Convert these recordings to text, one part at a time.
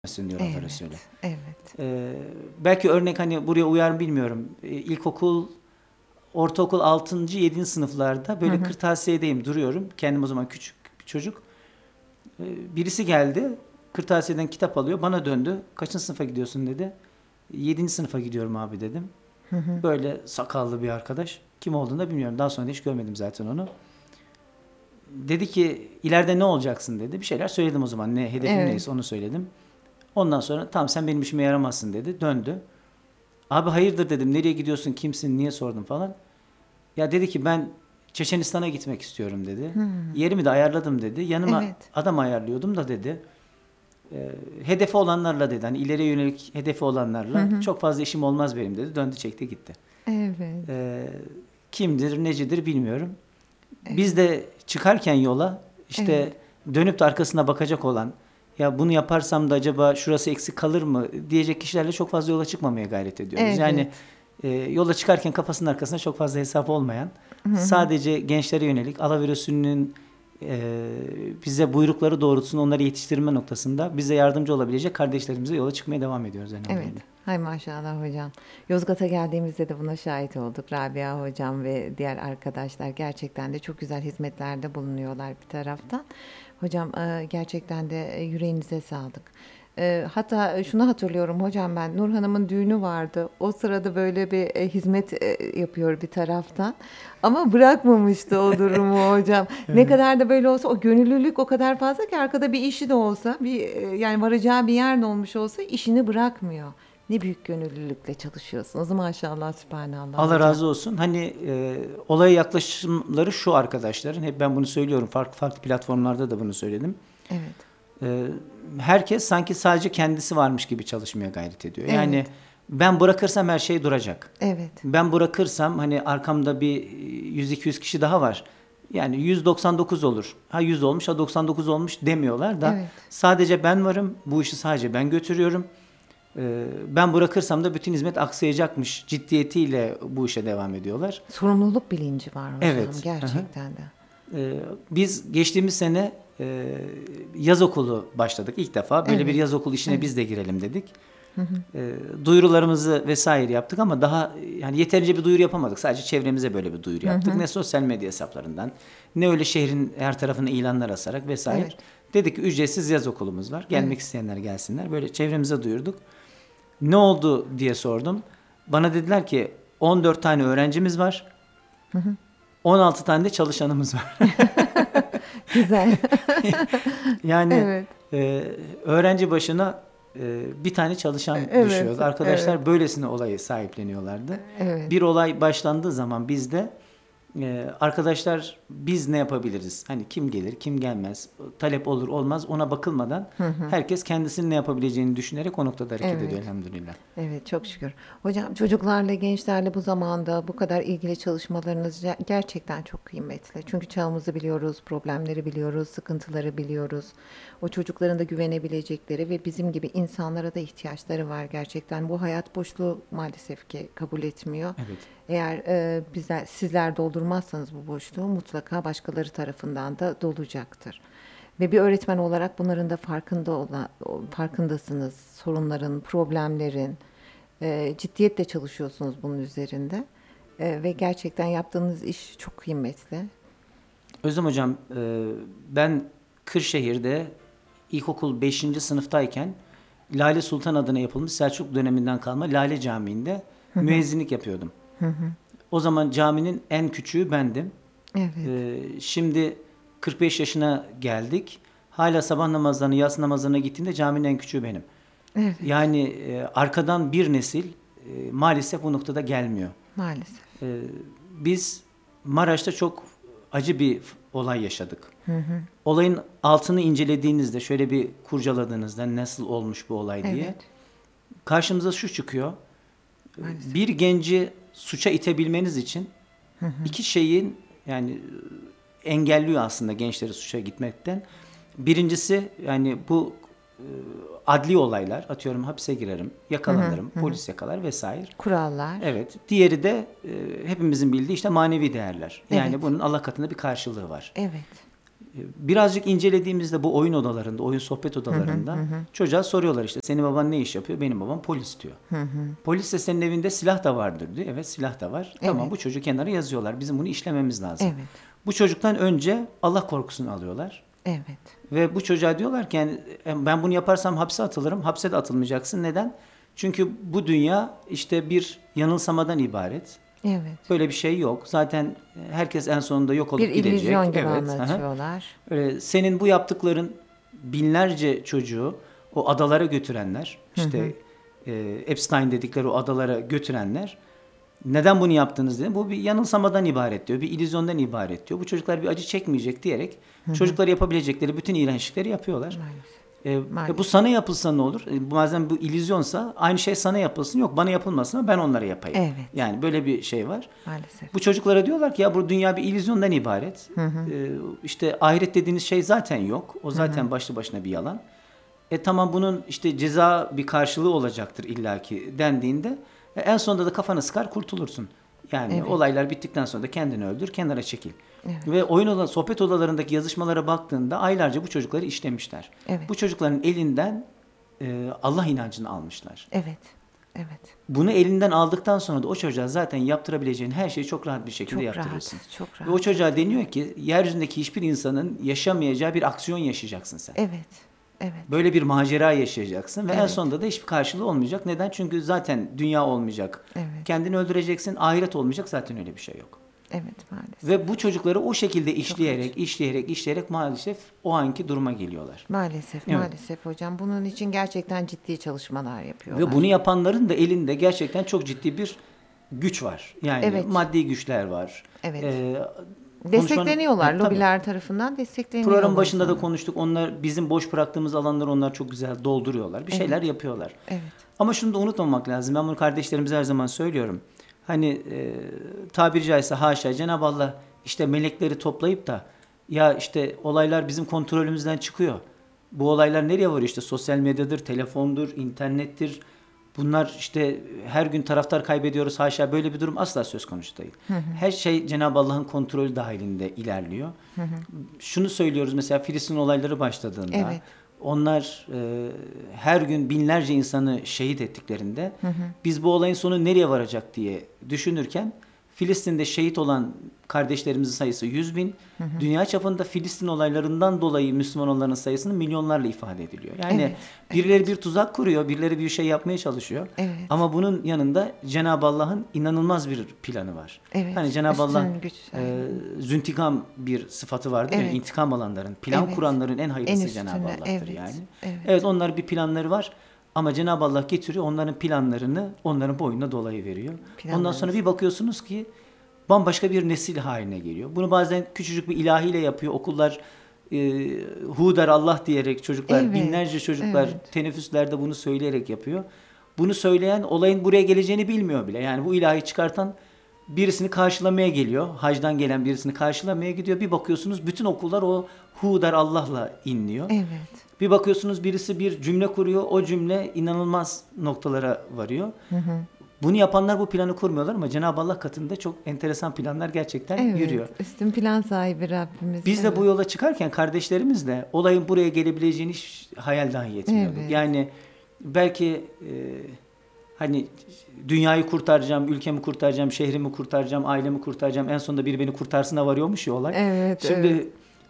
diyor atasözüyle. Evet, evet. Belki örnek hani buraya uyar mı bilmiyorum. İlkokul, ortaokul 6. 7. sınıflarda Hı böyle hı. kırtasiyedeyim, duruyorum. Kendim o zaman küçük bir çocuk. Birisi geldi, kırtasiyeden kitap alıyor, bana döndü. Kaçıncı sınıfa gidiyorsun dedi. 7. sınıfa gidiyorum abi dedim. Hı hı. Böyle sakallı bir arkadaş. Kim olduğunu da bilmiyorum. Daha sonra da hiç görmedim zaten onu. Dedi ki ileride ne olacaksın dedi. Bir şeyler söyledim o zaman. Ne hedefim Evet. neyse onu söyledim. Ondan sonra tamam sen benim işime yaramazsın dedi. Döndü. Abi hayırdır dedim. Nereye gidiyorsun? Kimsin? Niye sordum falan. Ya dedi ki ben Çeçenistan'a gitmek istiyorum dedi. Hmm. Yerimi de ayarladım dedi. Yanıma Evet. adam ayarlıyordum da dedi. Hedefi olanlarla dedi. Hani ileriye yönelik hedefi Hı olanlarla hı. çok fazla işim olmaz benim dedi. Döndü çekti gitti. Evet. Ee, Kimdir, necidir bilmiyorum. Biz Evet. de çıkarken yola Evet. işte dönüp de arkasına bakacak olan ya bunu yaparsam da acaba şurası eksik kalır mı diyecek kişilerle çok fazla yola çıkmamaya gayret ediyoruz. Yani Evet. yola çıkarken kafasının arkasında çok fazla hesap olmayan, Hı hı. sadece gençlere yönelik Allah ve Resulünün e, bize buyrukları doğrultusunda onları yetiştirme noktasında bize yardımcı olabilecek kardeşlerimize yola çıkmaya devam ediyoruz Evet. elhamdülillah. Hay maşallah hocam. Yozgat'a geldiğimizde de buna şahit olduk. Rabia hocam ve diğer arkadaşlar gerçekten de çok güzel hizmetlerde bulunuyorlar bir taraftan. Hocam gerçekten de yüreğinize sağlık. Hatta şunu hatırlıyorum hocam, ben Nur Hanım'ın düğünü vardı. O sırada böyle bir hizmet yapıyor bir taraftan. Ama bırakmamıştı o durumu hocam. Ne kadar da böyle olsa o gönüllülük o kadar fazla ki, arkada bir işi de olsa, bir yani varacağı bir yer de olmuş olsa işini bırakmıyor. Ne büyük gönüllülükle çalışıyorsunuz maşallah, sübhanallah Allah hocam. razı olsun. Hani olaya yaklaşımları şu arkadaşların, hep ben bunu söylüyorum, farklı farklı platformlarda da bunu söyledim. Evet. E, Herkes sanki sadece kendisi varmış gibi çalışmaya gayret ediyor. Evet. Yani ben bırakırsam her şey duracak. Evet. Ben bırakırsam hani arkamda bir 100-200 kişi daha var. Yani 199 olur. Ha 100 olmuş ha 99 olmuş demiyorlar da Evet. sadece ben varım. Bu işi sadece ben götürüyorum. Ben bırakırsam da bütün hizmet aksayacakmış ciddiyetiyle bu işe devam ediyorlar. Sorumluluk bilinci var hocam Evet. Hı hı. gerçekten de. Biz geçtiğimiz sene yaz okulu başladık ilk defa. Böyle bir Evet. yaz okulu işine Evet. biz de girelim dedik. Duyurularımızı vesaire yaptık ama daha yani yeterince bir duyuru yapamadık. Sadece çevremize böyle bir duyuru yaptık. Ne sosyal medya hesaplarından ne öyle şehrin her tarafına ilanlar asarak vesaire. Evet. Dedik ki ücretsiz yaz okulumuz var. Evet. Gelmek isteyenler gelsinler. Böyle çevremize duyurduk. Ne oldu diye sordum. Bana dediler ki 14 tane öğrencimiz var. 16 tane de çalışanımız var. Güzel. Yani Evet. öğrenci başına bir tane çalışan Evet. düşüyordu. Evet. Arkadaşlar böylesine olayı sahipleniyorlardı. Evet. Bir olay başlandığı zaman bizde arkadaşlar biz ne yapabiliriz? Hani kim gelir, kim gelmez, talep olur olmaz ona bakılmadan herkes kendisinin ne yapabileceğini düşünerek o noktada hareket ediyor Evet. elhamdülillah. Evet, çok şükür. Hocam çocuklarla, gençlerle bu zamanda bu kadar ilgili çalışmalarınız gerçekten çok kıymetli. Çünkü çağımızı biliyoruz, problemleri biliyoruz, sıkıntıları biliyoruz. O çocukların da güvenebilecekleri ve bizim gibi insanlara da ihtiyaçları var gerçekten. Bu hayat boşluğu maalesef ki kabul etmiyor. Evet. Eğer sizler doldurmazsanız bu boşluğu, mutlaka başkaları tarafından da dolacaktır. Ve bir öğretmen olarak bunların da farkındasınız. Sorunların, problemlerin, ciddiyetle çalışıyorsunuz bunun üzerinde. Ve gerçekten yaptığınız iş çok kıymetli. Özlem Hocam, ben Kırşehir'de ilkokul 5. sınıftayken Lale Sultan adına yapılmış Selçuklu döneminden kalma Lale Camii'nde müezzinlik yapıyordum. O zaman caminin en küçüğü bendim. Evet, Şimdi 45 yaşına geldik. Hala sabah namazlarına, yatsı namazlarına gittiğimde caminin en küçüğü benim. evet, Yani arkadan bir nesil maalesef bu noktada gelmiyor. maalesef. Biz Maraş'ta çok acı bir olay yaşadık. Olayın altını incelediğinizde, şöyle bir kurcaladığınızda nasıl olmuş bu olay diye Evet, karşımıza şu çıkıyor. maalesef. Bir genci suça itebilmeniz için iki şeyin yani engelliyor aslında gençleri suça gitmekten. Birincisi yani bu adli olaylar, atıyorum hapse girerim, yakalanırım, polis yakalar vesaire. Kurallar. Evet. Diğeri de hepimizin bildiği işte manevi değerler. Yani Evet, bunun Allah katında bir karşılığı var. evet, birazcık incelediğimizde bu oyun odalarında, oyun sohbet odalarında çocuğa soruyorlar işte senin baban ne iş yapıyor? Benim babam polis diyor. Polis de senin evinde silah da vardır diyor. Evet silah da var. Tamam Evet. bu çocuğu kenara yazıyorlar. Bizim bunu işlememiz lazım. Evet. Bu çocuktan önce Allah korkusunu alıyorlar. Evet. Ve bu çocuğa diyorlar ki yani ben bunu yaparsam hapse atılırım. Hapse de atılmayacaksın. Neden? Çünkü bu dünya işte bir yanılsamadan ibaret. Evet. Böyle bir şey yok. Zaten herkes en sonunda yok olup Bir gidecek. illüzyon gibi Evet, hı hı. anlatıyorlar. Öyle senin bu yaptıkların binlerce çocuğu o adalara götürenler, işte Epstein dedikleri o adalara götürenler neden bunu yaptınız diye. Bu bir yanılsamadan ibaret diyor, bir illüzyondan ibaret diyor. Bu çocuklar bir acı çekmeyecek diyerek çocuklar yapabilecekleri bütün iğrençlikleri yapıyorlar. Maalesef. Bu sana yapılsa ne olur? Bazen bu illüzyonsa aynı şey sana yapılsın. Yok bana yapılmasın ama ben onlara yapayım. Evet. Yani böyle bir şey var. Maalesef. Bu çocuklara diyorlar ki ya bu dünya bir illüzyondan ibaret. İşte ahiret dediğiniz şey zaten yok. O zaten başlı başına bir yalan. Tamam bunun işte ceza bir karşılığı olacaktır illaki dendiğinde en sonunda da kafanı sıkar kurtulursun. Yani Evet. olaylar bittikten sonra da kendini öldür, kenara çekil. Evet. Ve sohbet odalarındaki yazışmalara baktığında aylarca bu çocukları işlemişler. Evet. Bu çocukların elinden Allah inancını almışlar. Evet. Evet. Bunu elinden aldıktan sonra da o çocuğa zaten yaptırabileceğin her şeyi çok rahat bir şekilde Çok yaptırırsın. rahat. Çok Ve rahat. o çocuğa deniyor ki yeryüzündeki hiçbir insanın yaşamayacağı bir aksiyon yaşayacaksın sen. Evet. Evet. Böyle bir macera yaşayacaksın ve en Evet. sonunda da hiçbir karşılığı olmayacak. Neden? Çünkü zaten dünya olmayacak. Evet. Kendini öldüreceksin, ahiret olmayacak. Zaten öyle bir şey yok. Evet maalesef. Ve bu çocukları o şekilde işleyerek maalesef o anki duruma geliyorlar. Maalesef, Evet. maalesef hocam. Bunun için gerçekten ciddi çalışmalar yapıyorlar. Ve bunu yapanların da elinde gerçekten çok ciddi bir güç var. Yani Evet. maddi güçler var. Evet. Konuşmanın- Destekleniyorlar. Tabii. Lobiler tarafından destekleniyorlar. Program başında da sonra. konuştuk. Onlar bizim boş bıraktığımız alanları onlar çok güzel dolduruyorlar. Bir şeyler yapıyorlar. Evet. Ama şunu da unutmamak lazım. Ben bunu kardeşlerimize her zaman söylüyorum. Hani tabiri caizse haşa Cenab-ı Allah işte melekleri toplayıp da ya işte olaylar bizim kontrolümüzden çıkıyor. Bu olaylar nereye varıyor? İşte sosyal medyadır, telefondur, internettir. Bunlar işte her gün taraftar kaybediyoruz haşa böyle bir durum asla söz konusu değil. Her şey Cenab-ı Allah'ın kontrolü dahilinde ilerliyor. Şunu söylüyoruz mesela Filistin olayları başladığında Evet. onlar her gün binlerce insanı şehit ettiklerinde biz bu olayın sonu nereye varacak diye düşünürken Filistin'de şehit olan kardeşlerimizin sayısı 100.000. Dünya çapında Filistin olaylarından dolayı Müslüman olanların sayısının milyonlarla ifade ediliyor. Yani Evet, birileri bir tuzak kuruyor, birileri bir şey yapmaya çalışıyor. Evet. Ama bunun yanında Cenab-ı Allah'ın inanılmaz bir planı var. Evet, Hani Cenab-ı üstün Allah güç. züntikam bir sıfatı vardır. Evet. Yani intikam alanların, plan Evet. kuranların en hayırlısı En Cenab-ı üstünü, Allah'tır evet, yani. evet. Evet onlar bir planları var. Ama Cenab-ı Allah getiriyor onların planlarını onların boynuna dolayı veriyor. Ondan sonra bir bakıyorsunuz ki bambaşka bir nesil haline geliyor. Bunu bazen küçücük bir ilahiyle yapıyor. Okullar hu der Allah diyerek çocuklar, Evet, binlerce çocuklar evet. teneffüslerde bunu söyleyerek yapıyor. Bunu söyleyen olayın buraya geleceğini bilmiyor bile. Yani bu ilahi çıkartan birisini karşılamaya geliyor. Hacdan gelen birisini karşılamaya gidiyor. Bir bakıyorsunuz bütün okullar o hu der Allah'la inliyor. Evet. Bir bakıyorsunuz birisi bir cümle kuruyor. O cümle inanılmaz noktalara varıyor. Bunu yapanlar bu planı kurmuyorlar ama Cenab-ı Allah katında çok enteresan planlar gerçekten Evet. yürüyor. Üstün plan sahibi Rabbimiz. Biz de Evet. bu yola çıkarken kardeşlerimizle olayın buraya gelebileceğini hiç hayal dahi etmiyorduk. Evet. Yani belki hani dünyayı kurtaracağım, ülkemi kurtaracağım, şehrimi kurtaracağım, ailemi kurtaracağım. En sonunda biri beni kurtarsına varıyormuş ya olay. Evet, Şimdi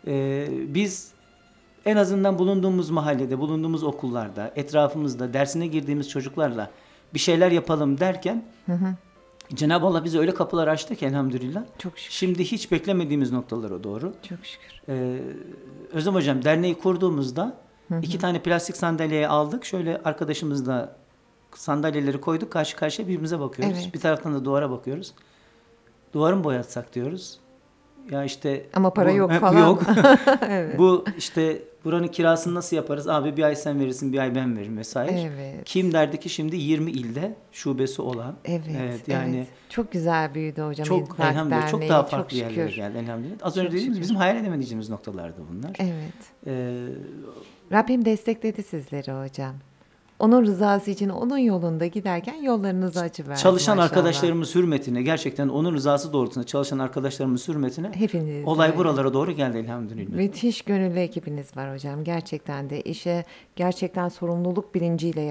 biz en azından bulunduğumuz mahallede, bulunduğumuz okullarda, etrafımızda, dersine girdiğimiz çocuklarla bir şeyler yapalım derken Cenab-ı Allah bize öyle kapılar açtı ki elhamdülillah. Çok şükür. Şimdi hiç beklemediğimiz noktalara doğru. Çok şükür. Özlem Hocam derneği kurduğumuzda 2 tane plastik sandalyeyi aldık. Şöyle arkadaşımızla sandalyeleri koyduk. Karşı karşıya birbirimize bakıyoruz. Evet. Bir taraftan da duvara bakıyoruz. Duvarı mı boyatsak diyoruz. Ya işte Ama para bu- yok bu falan. yok. Evet. Bu işte buranın kirasını nasıl yaparız? Abi bir ay sen verirsin, bir ay ben veririm vesaire. Evet. Kim derdi ki şimdi 20 ilde şubesi olan. Evet, yani evet. Çok güzel büyüdü hocam. çok İnfak elhamdülillah çok Derneği. daha Çok farklı yerlere şükür. geldi elhamdülillah. Az Çok önce dediğimiz şükür. bizim hayal edemeyeceğimiz noktalardı bunlar. Evet. Ee, Rabbim destekledi sizleri hocam. onun rızası için onun yolunda giderken yollarınızı açıverdi Çalışan maşallah. arkadaşlarımız hürmetine, gerçekten onun rızası doğrultusunda çalışan arkadaşlarımız hürmetine Hepiniz olay öyle. buralara doğru geldi elhamdülillah. Müthiş gönüllü ekibiniz var hocam. Gerçekten de işe gerçekten sorumluluk bilinciyle